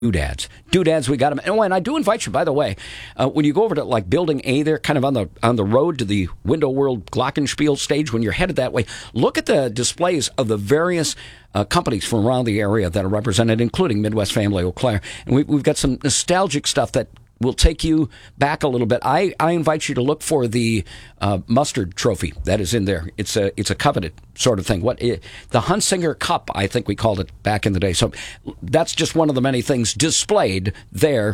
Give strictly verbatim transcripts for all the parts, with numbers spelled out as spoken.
Doodads. Doodads, we got them. Oh, and I do invite you, by the way, uh, when you go over to like Building A there, kind of on the on the road to the Window World Glockenspiel stage, when you're headed that way, look at the displays of the various uh, companies from around the area that are represented, including Midwest Family Eau Claire. And we, we've got some nostalgic stuff that will take you back a little bit. I, I invite you to look for the uh, mustard trophy that is in there. It's a it's a coveted sort of thing. What it, the Hunsinger Cup, I think we called it back in the day. So that's just one of the many things displayed there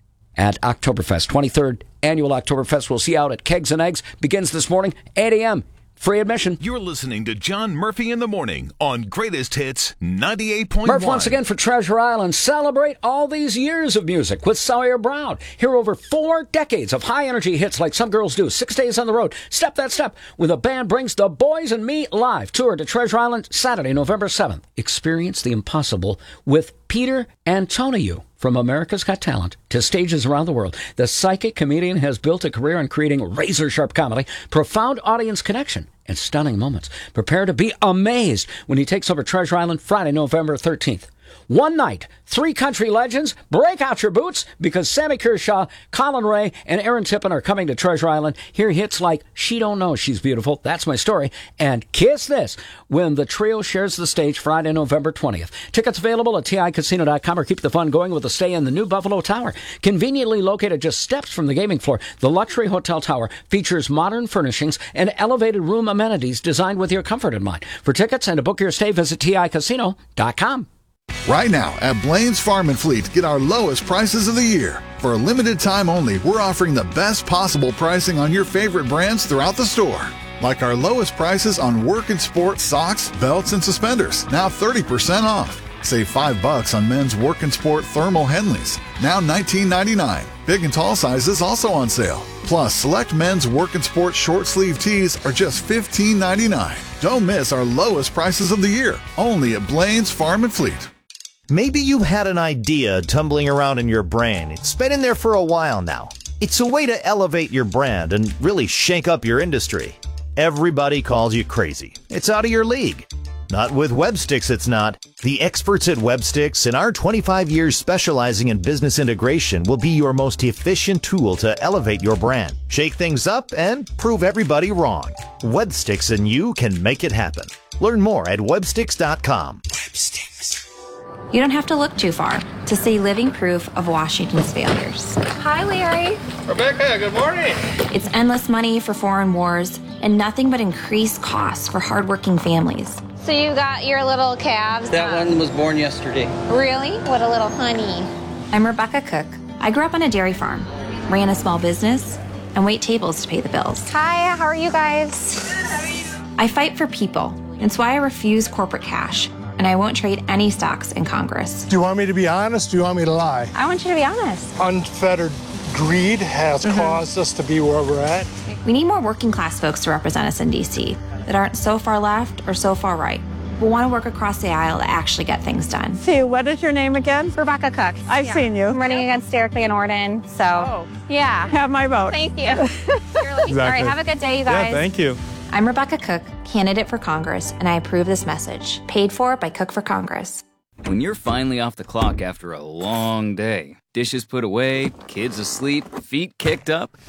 at Oktoberfest. twenty-third Annual Oktoberfest. We'll see you out at Kegs and Eggs. Begins this morning, eight a.m. Free admission. You're listening to John Murphy in the Morning on Greatest Hits ninety-eight point one. Murph once again for Treasure Island. Celebrate all these years of music with Sawyer Brown. Hear over four decades of high-energy hits like Some Girls Do. Six days on the road. Step that step when the band brings The Boys and Me live. Tour to Treasure Island Saturday, November seventh. Experience the impossible with Peter Antoniou. From America's Got Talent to stages around the world, the psychic comedian has built a career in creating razor-sharp comedy, profound audience connection, and stunning moments. Prepare to be amazed when he takes over Treasure Island Friday, November thirteenth. One night, three country legends, break out your boots because Sammy Kershaw, Colin Ray, and Aaron Tippin are coming to Treasure Island. Hear hits like She Don't Know She's Beautiful, That's My Story, and Kiss This when the trio shares the stage Friday, November twentieth. Tickets available at T I casino dot com or keep the fun going with a stay in the new Buffalo Tower. Conveniently located just steps from the gaming floor, the luxury hotel tower features modern furnishings and elevated room amenities designed with your comfort in mind. For tickets and to book your stay, visit T I casino dot com. Right now at Blaine's Farm and Fleet, get our lowest prices of the year. For a limited time only, we're offering the best possible pricing on your favorite brands throughout the store. Like our lowest prices on work and sport socks, belts, and suspenders, now thirty percent off. Save five bucks on men's work and sport thermal Henleys, now nineteen ninety-nine. Big and tall sizes also on sale. Plus, select men's work and sport short sleeve tees are just fifteen ninety-nine. Don't miss our lowest prices of the year, only at Blaine's Farm and Fleet. Maybe you had an idea tumbling around in your brain. It's been in there for a while now. It's a way to elevate your brand and really shake up your industry. Everybody calls you crazy. It's out of your league. Not with Websticks, it's not. The experts at Websticks and our twenty-five years specializing in business integration will be your most efficient tool to elevate your brand, shake things up, and prove everybody wrong. Websticks and you can make it happen. Learn more at websticks dot com. Websticks. You don't have to look too far to see living proof of Washington's failures. Hi, Larry. Rebecca, good morning. It's endless money for foreign wars and nothing but increased costs for hardworking families. So you got your little calves? That um, one was born yesterday. Really? What a little honey. I'm Rebecca Cook. I grew up on a dairy farm, ran a small business, and wait tables to pay the bills. Hi, how are you guys? Good, how are you? I fight for people. It's why I refuse corporate cash. And I won't trade any stocks in Congress. Do you want me to be honest? Do you want me to lie? I want you to be honest. Unfettered greed has mm-hmm. caused us to be where we're at. We need more working class folks to represent us in D C that aren't so far left or so far right. We want to work across the aisle to actually get things done. See, what is your name again? Rebecca Cook. I've yeah. seen you. I'm running against Derek Van Orden, so oh. yeah. Have my vote. Thank you. Exactly. All right, have a good day, you guys. Yeah, thank you. I'm Rebecca Cook, candidate for Congress, and I approve this message. Paid for by Cook for Congress. When you're finally off the clock after a long day, dishes put away, kids asleep, feet kicked up,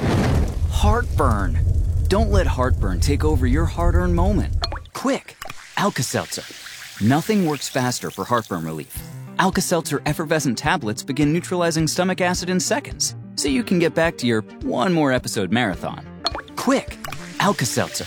heartburn. Don't let heartburn take over your hard-earned moment. Quick, Alka-Seltzer. Nothing works faster for heartburn relief. Alka-Seltzer effervescent tablets begin neutralizing stomach acid in seconds, so you can get back to your one more episode marathon. Quick, Alka-Seltzer.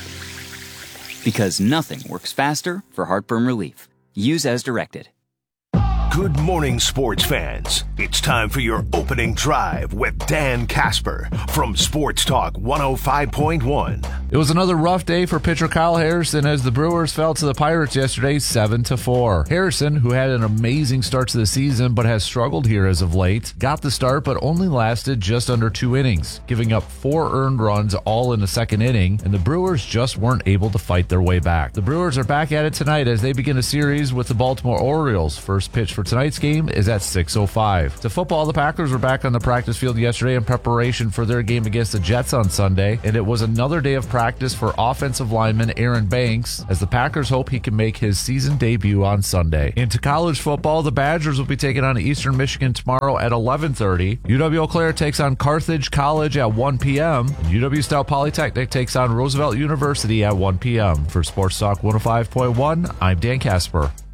Because nothing works faster for heartburn relief. Use as directed. Good morning, sports fans. It's time for your opening drive with Dan Casper from Sports Talk one oh five point one. It was another rough day for pitcher Kyle Harrison as the Brewers fell to the Pirates yesterday seven to four. Harrison, who had an amazing start to the season but has struggled here as of late, got the start but only lasted just under two innings, giving up four earned runs all in the second inning, and the Brewers just weren't able to fight their way back. The Brewers are back at it tonight as they begin a series with the Baltimore Orioles. First pitch for for tonight's game is at six oh five. To football, the Packers were back on the practice field yesterday in preparation for their game against the Jets on Sunday, and it was another day of practice for offensive lineman Aaron Banks as the Packers hope he can make his season debut on Sunday. Into college football, the Badgers will be taking on Eastern Michigan tomorrow at eleven thirty. U W Eau Claire takes on Carthage College at one p.m. and U W Stout Polytechnic takes on Roosevelt University at one p.m. For Sports Talk one oh five point one, I'm Dan Casper.